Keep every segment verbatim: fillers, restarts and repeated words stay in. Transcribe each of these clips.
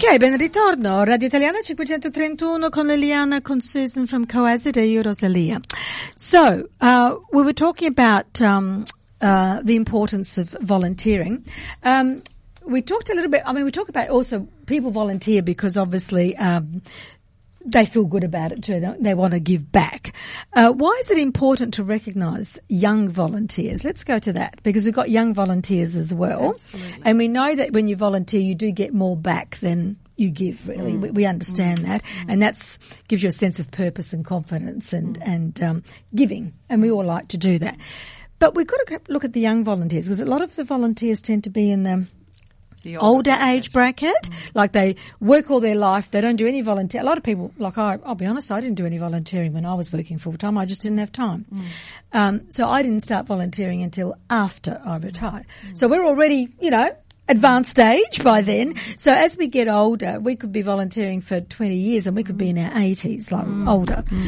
Ok, ben ritorno. Radio Italiana cinquecentotrentuno con Liliana, con Susan from Coazza e Rosalia. So, uh, we were talking about um, uh, the importance of volunteering. Um, we talked a little bit, I mean, we talk about also people volunteer because obviously um, they feel good about it too. They, they want to give back. Uh, why is it important to recognise young volunteers? Let's go to that because we've got young volunteers as well. Absolutely. And we know that when you volunteer, you do get more back than you give, really. Mm. We, we understand mm. that. Mm. And that's gives you a sense of purpose and confidence and, mm. and um, giving. And we all like to do that. But we've got to look at the young volunteers because a lot of the volunteers tend to be in the The older, older age bracket, mm. like they work all their life, they don't do any volunteer. A lot of people, like I, I'll be honest, I didn't do any volunteering when I was working full time. I just didn't have time. Mm. Um, so I didn't start volunteering until after I retired. Mm. So we're already, you know, advanced age by then. So as we get older, we could be volunteering for twenty years and we could be in our eighties, like mm. older. Mm.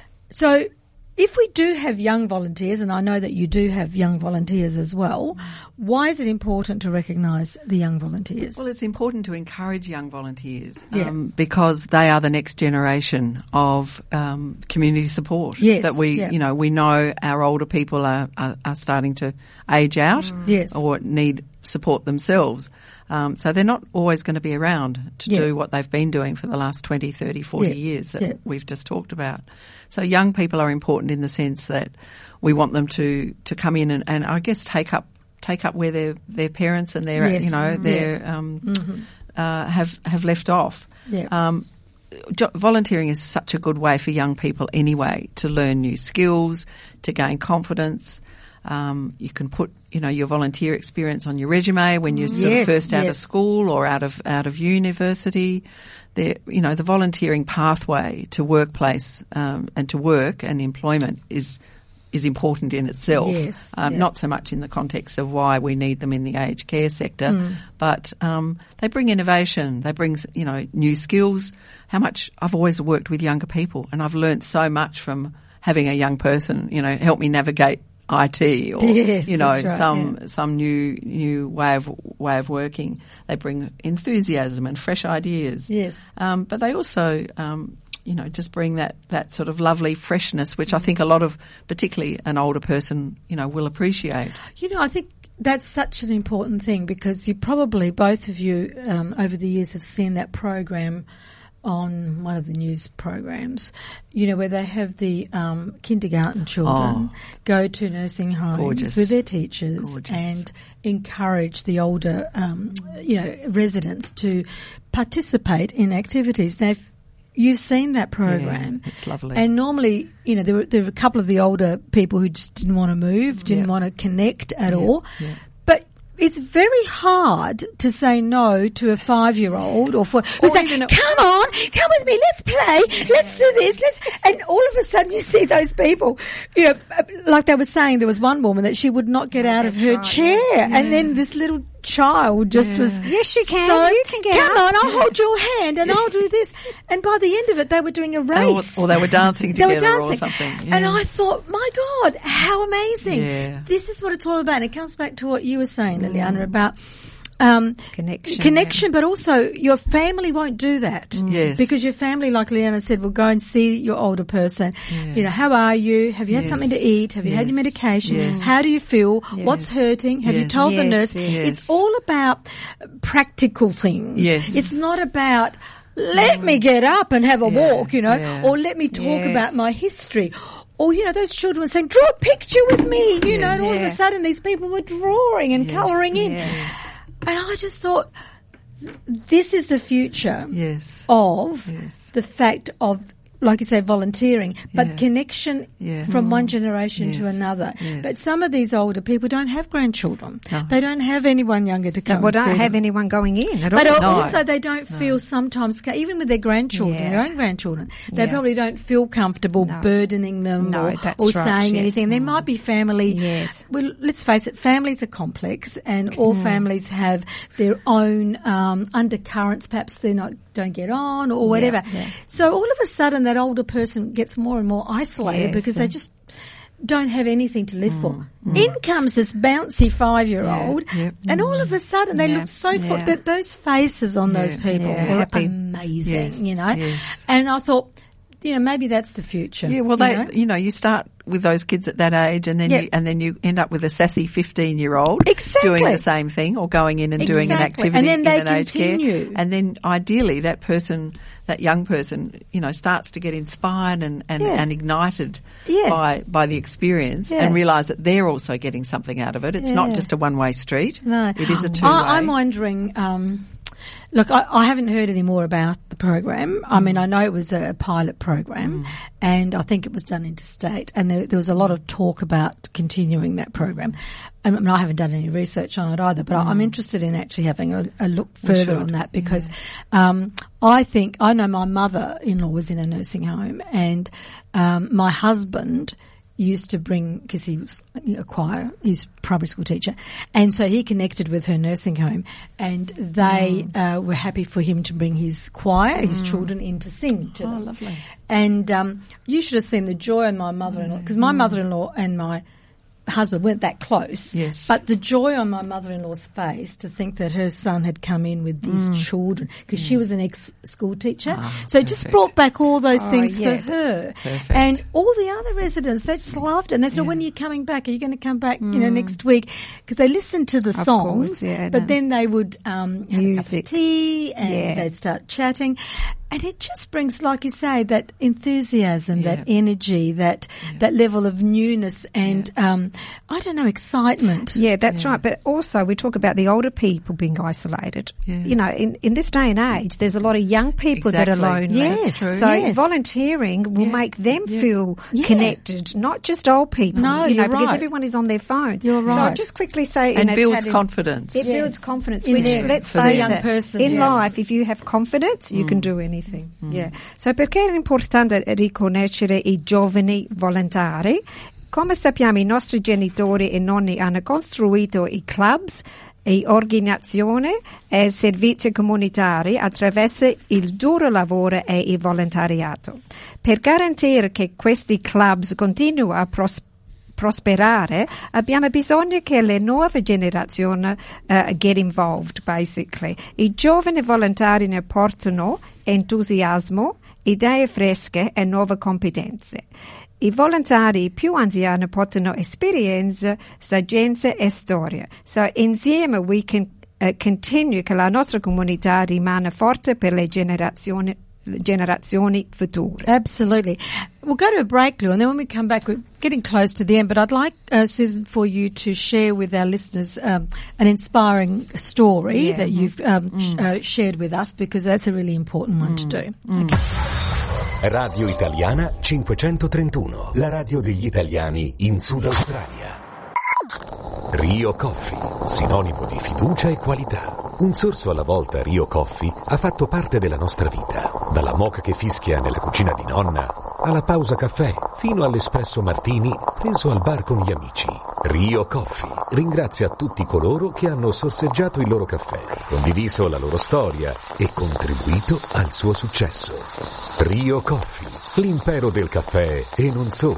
So if we do have young volunteers, and I know that you do have young volunteers as well, why is it important to recognise the young volunteers? Well, it's important to encourage young volunteers yeah. um, because they are the next generation of um, community support. Yes, that we, yeah. you know, we know our older people are, are, are starting to age out mm. yes. or need support themselves. Um, so they're not always going to be around to yeah. do what they've been doing for the last twenty, thirty, forty yeah. years that yeah. we've just talked about. So young people are important in the sense that we want them to, to come in and, and I guess take up take up where their their parents and their yes. you know mm-hmm. their yeah. um, mm-hmm. uh, have have left off. Yeah. Um, jo- volunteering is such a good way for young people anyway to learn new skills, to gain confidence. Um, you can put, you know, your volunteer experience on your resume when you're sort yes, of first out yes. of school or out of out of university. The, you know, the volunteering pathway to workplace um, and to work and employment is is important in itself. Yes, um, yeah. Not so much in the context of why we need them in the aged care sector, mm. but um, they bring innovation. They bring, you know, new skills. How much I've always worked with younger people, and I've learnt so much from having a young person, you know, help me navigate I T or yes, you know right, some yeah. some new new way of way of working. They bring enthusiasm and fresh ideas. Yes, um, but they also um, you know just bring that that sort of lovely freshness, which I think a lot of, particularly an older person, you know, will appreciate. You know, I think that's such an important thing because you probably both of you um, over the years have seen that program on one of the news programs, you know, where they have the um, kindergarten children oh, go to nursing homes gorgeous. with their teachers Gorgeous. and encourage the older, um, you know, residents to participate in activities. Now, if you've seen that program. Yeah, it's lovely. And normally, you know, there were, there were a couple of the older people who just didn't want to move, didn't yeah. want to connect at yeah. all. Yeah. But it's very hard to say no to a five-year-old or for who say, "Come on, come with me, let's play, let's do this, let's." And all of a sudden, you see those people, you know, like they were saying, there was one woman that she would not get out of her right, chair, yeah. and then this little child just Yeah. was. Yes, you can. So, You can get come up. on, I'll hold your hand and I'll do this. And by the end of it, they were doing a race. Or, or they were dancing They were together dancing. or something. Yeah. And I thought, my God, how amazing. Yeah. This is what it's all about. And it comes back to what you were saying, Liliana, about um, Connection, connection, but also your family won't do that. Yes. Because your family, like Liliana said, will go and see your older person. Yeah. You know, how are you? Have you had Yes. something to eat? Have you had your Yes. medication? Yes. How do you feel? Yes. What's hurting? Have you Yes. told the Yes, nurse? yes. It's all about practical things. Yes. It's not about let me get up and have a Yeah, walk, you know, yeah. or let me talk Yes. about my history. Or, you know, those children were saying, draw a picture with me, you know, and all of Yeah. a sudden these people were drawing and Yes. colouring in. Yes. And I just thought, this is the future Yes. of Yes. the fact of, like you say, volunteering, but Yeah. connection Yeah. from one generation to Yes. another. Yes. But some of these older people don't have grandchildren. No. They don't have anyone younger to come Well, and don't see have them. anyone going in at But all. No. also they don't feel sometimes, ca- even with their grandchildren, Yeah. their own grandchildren, they Yeah. probably don't feel comfortable No. burdening them No, or, that's or right, saying yes. anything. There might be family. Yes. Well, let's face it, families are complex and all families have their own um, undercurrents. Perhaps they not don't get on or whatever. yeah. So all of a sudden that older person gets more and more isolated Yes, because they and- just don't have anything to live for. Mm. In comes this bouncy five-year-old, yeah, yep. and all of a sudden they yeah, look so yeah. full. That those faces on Yeah, those people yeah, were happy. amazing, Yes, you know. yes. And I thought, you know, maybe that's the future. Yeah, well, you they, know? you know, you start with those kids at that age, and then Yeah. you and then you end up with a sassy fifteen-year-old Exactly. doing the same thing, or going in and doing an Exactly. activity And then in they an aged care, continue. and then ideally that person, that young person, you know, starts to get inspired and and, Yeah. and ignited Yeah. by by the experience, Yeah. and realise that they're also getting something out of it. It's not Yeah. just a one-way street. No. It is a two-way. I, I'm wondering, um, look, I, I haven't heard any more about the program. I mean, I know it was a pilot program, and I think it was done interstate, and there, there was a lot of talk about continuing that program. I mean, I haven't done any research on it either, but I, I'm interested in actually having a, a look further on that, because um, I think, I know my mother-in-law was in a nursing home, and um, my husband used to bring, because he was a choir, he's a primary school teacher, and so he connected with her nursing home, and they mm. uh, were happy for him to bring his choir, mm. his children, in to sing to Oh, them. lovely. And um, you should have seen the joy in my mother-in-law, because my mm. mother-in-law and my husband weren't that close. Yes. But the joy on my mother-in-law's face to think that her son had come in with these mm. children, because mm. she was an ex-school teacher. Ah, so it perfect. just brought back all those Oh, things yeah. for her. Perfect. And all the other residents, they just loved it. And they said, Yeah. when are you coming back? Are you going to come back, you know, next week? Because they listened to the songs, course, yeah, but no. then they would um, have a cup of Music. tea, and Yeah. they'd start chatting. And it just brings, like you say, that enthusiasm, Yeah. that energy, that that level of newness, and um, I don't know, excitement. Yeah, that's right. But also we talk about the older people being isolated. Yeah. You know, in, in this day and age, there's a lot of young people Exactly. that are lonely. Yes, That's true. So yes. volunteering will Yeah. make them Yeah. feel Yeah. connected, not just old people. No, you know, you're because right. everyone is on their phone. You're So right. I'll just quickly say, And in builds Italian, confidence. It Yes. builds confidence, In which, the- let's for the face young it, person, in yeah. life, if you have confidence, you can do anything. Yeah. So perché è importante riconoscere i giovani volontari? Come sappiamo, i nostri genitori e nonni hanno costruito i clubs e organizzazioni e servizi comunitari attraverso il duro lavoro e il volontariato. Per garantire che questi clubs continuino a prosperare, prosperare, abbiamo bisogno che le nuove generazioni uh, get involved, basically. I giovani volontari ne portano entusiasmo, idee fresche e nuove competenze. I volontari più anziani portano esperienze, saggenza e storia. So insieme we can uh, continue che la nostra comunità rimane forte per le generazioni generazioni future. Absolutely. We'll go to a break, Lou, and then when we come back, we're getting close to the end, but I'd like, uh, Susan, for you to share with our listeners um, an inspiring story Yeah. that you've um, sh- uh, shared with us, because that's a really important one to do. Okay. Radio Italiana cinquecentotrentuno, la radio degli italiani in Sud Australia. Rio Coffee, sinonimo di fiducia e qualità. Un sorso alla volta Rio Coffee ha fatto parte della nostra vita, dalla moka che fischia nella cucina di nonna, alla pausa caffè, fino all'espresso martini preso al bar con gli amici. Rio Coffee ringrazia tutti coloro che hanno sorseggiato il loro caffè, condiviso la loro storia e contribuito al suo successo. Rio Coffee, l'impero del caffè e non solo.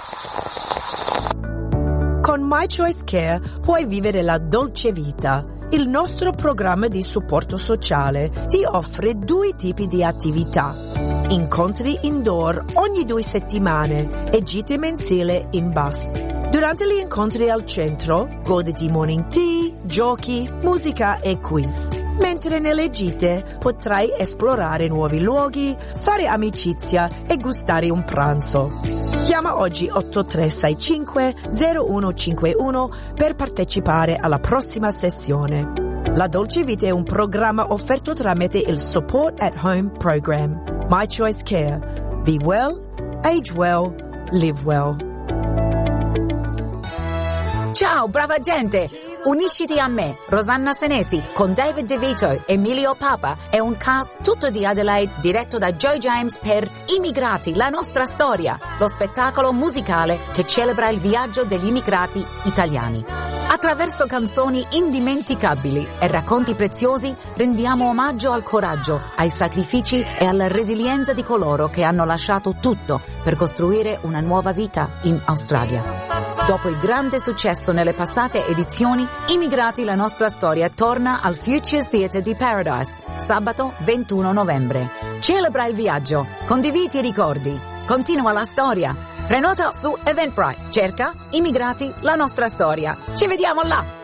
Con My Choice Care puoi vivere la dolce vita. Il nostro programma di supporto sociale ti offre due tipi di attività. Incontri indoor ogni due settimane e gite mensili in bus. Durante gli incontri al centro, goditi morning tea, giochi, musica e quiz. Mentre nelle gite potrai esplorare nuovi luoghi, fare amicizia e gustare un pranzo. Chiama oggi otto tre sei cinque zero uno cinque uno per partecipare alla prossima sessione. La Dolce Vita è un programma offerto tramite il Support at Home Program. My Choice Care. Be well, age well, live well. Ciao, brava gente! Unisciti a me, Rosanna Senesi, con David DeVito, Emilio Papa e un cast tutto di Adelaide diretto da Joe James per Immigrati, la nostra storia, lo spettacolo musicale che celebra il viaggio degli immigrati italiani. Attraverso canzoni indimenticabili e racconti preziosi rendiamo omaggio al coraggio, ai sacrifici e alla resilienza di coloro che hanno lasciato tutto per costruire una nuova vita in Australia. Dopo il grande successo nelle passate edizioni, Immigrati la nostra storia torna al Futures Theatre di Paradise, sabato ventuno novembre. Celebra il viaggio, condividi i ricordi, continua la storia. Prenota su Eventbrite, cerca Immigrati la nostra storia. Ci vediamo là!